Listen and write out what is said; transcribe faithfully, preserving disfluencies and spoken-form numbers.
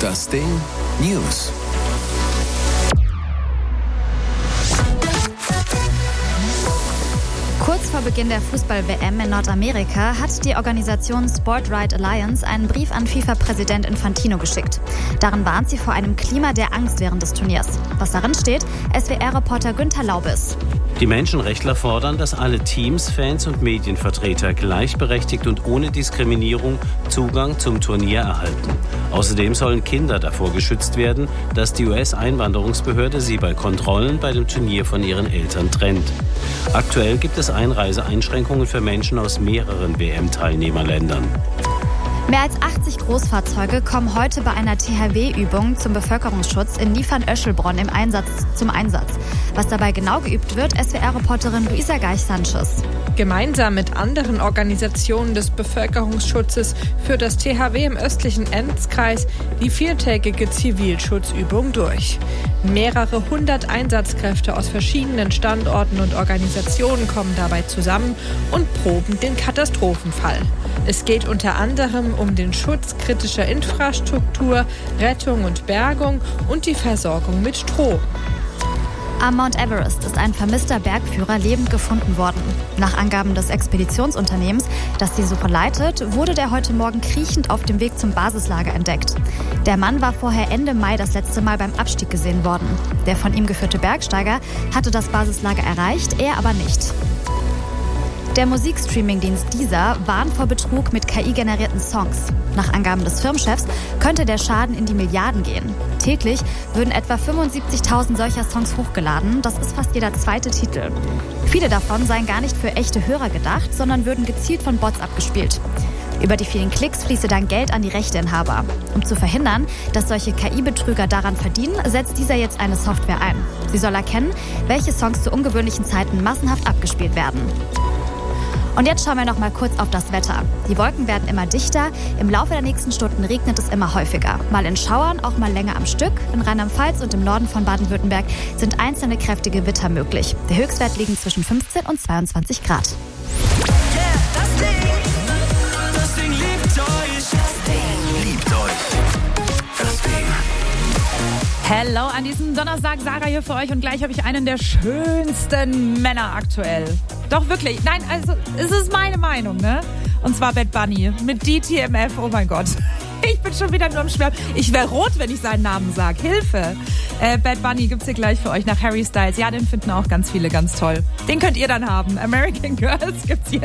Das Ding News. Kurz vor Beginn der Fußball-W M in Nordamerika hat die Organisation Sport Right Alliance einen Brief an FIFA-Präsident Infantino geschickt. Darin warnt sie vor einem Klima der Angst während des Turniers. Was darin steht, S W R-Reporter Günther Laubes. Die Menschenrechtler fordern, dass alle Teams, Fans und Medienvertreter gleichberechtigt und ohne Diskriminierung Zugang zum Turnier erhalten. Außerdem sollen Kinder davor geschützt werden, dass die U S-Einwanderungsbehörde sie bei Kontrollen bei dem Turnier von ihren Eltern trennt. Aktuell gibt es Einreiseeinschränkungen für Menschen aus mehreren W M-Teilnehmerländern. Mehr als achtzig Großfahrzeuge kommen heute bei einer T H W-Übung zum Bevölkerungsschutz in Liefern-Öschelbronn im Einsatz zum Einsatz. Was dabei genau geübt wird, S W R-Reporterin Luisa Geich-Sanchez. Gemeinsam mit anderen Organisationen des Bevölkerungsschutzes führt das T H W im östlichen Enzkreis die viertägige Zivilschutzübung durch. Mehrere hundert Einsatzkräfte aus verschiedenen Standorten und Organisationen kommen dabei zusammen und proben den Katastrophenfall. Es geht unter anderem um den Schutz kritischer Infrastruktur, Rettung und Bergung und die Versorgung mit Strom. Am Mount Everest ist ein vermisster Bergführer lebend gefunden worden. Nach Angaben des Expeditionsunternehmens, das die Suche leitet, wurde der heute Morgen kriechend auf dem Weg zum Basislager entdeckt. Der Mann war vorher Ende Mai das letzte Mal beim Abstieg gesehen worden. Der von ihm geführte Bergsteiger hatte das Basislager erreicht, er aber nicht. Der Musikstreaming-Dienst Deezer warnt vor Betrug mit K I-generierten Songs. Nach Angaben des Firmenchefs könnte der Schaden in die Milliarden gehen. Täglich würden etwa fünfundsiebzigtausend solcher Songs hochgeladen. Das ist fast jeder zweite Titel. Viele davon seien gar nicht für echte Hörer gedacht, sondern würden gezielt von Bots abgespielt. Über die vielen Klicks fließe dann Geld an die Rechteinhaber. Um zu verhindern, dass solche K I-Betrüger daran verdienen, setzt dieser jetzt eine Software ein. Sie soll erkennen, welche Songs zu ungewöhnlichen Zeiten massenhaft abgespielt werden. Und jetzt schauen wir noch mal kurz auf das Wetter. Die Wolken werden immer dichter. Im Laufe der nächsten Stunden regnet es immer häufiger. Mal in Schauern, auch mal länger am Stück. In Rheinland-Pfalz und im Norden von Baden-Württemberg sind einzelne kräftige Gewitter möglich. Der Höchstwert liegt zwischen fünfzehn und zweiundzwanzig Grad. Yeah, das Ding, das Ding liebt euch. Das Ding liebt euch. Das Ding. Hello, an diesem Donnerstag, Sarah hier für euch und gleich habe ich einen der schönsten Männer aktuell. Doch wirklich, nein, also es ist meine Meinung, ne? Und zwar Bad Bunny mit D T M F, oh mein Gott. Ich bin schon wieder nur am Schwärmen. Ich wäre rot, wenn ich seinen Namen sage. Hilfe! Äh, Bad Bunny gibt's hier gleich für euch nach Harry Styles. Ja, den finden auch ganz viele ganz toll. Den könnt ihr dann haben. American Girls gibt's jetzt.